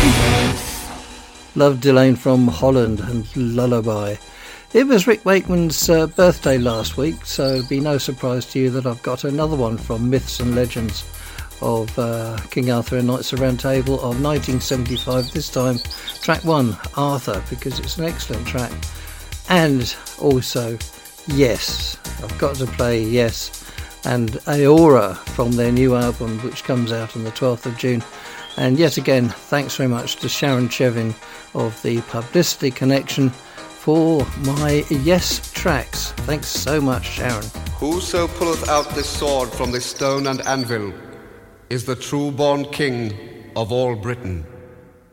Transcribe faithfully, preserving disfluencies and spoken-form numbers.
Love Delane from Holland and Lullaby. It was Rick Wakeman's uh, birthday last week, so it'll be no surprise to you that I've got another one from Myths and Legends of uh, King Arthur and Knights of the Round Table of nineteen seventy-five, this time track one, Arthur, because it's an excellent track. And also, Yes, I've got to play Yes and Aora from their new album, which comes out on the twelfth of June. And yet again, thanks very much to Sharon Chevin of the Publicity Connection for my Yes tracks. Thanks so much, Sharon. Whoso pulleth out this sword from this stone and anvil is the true-born king of all Britain.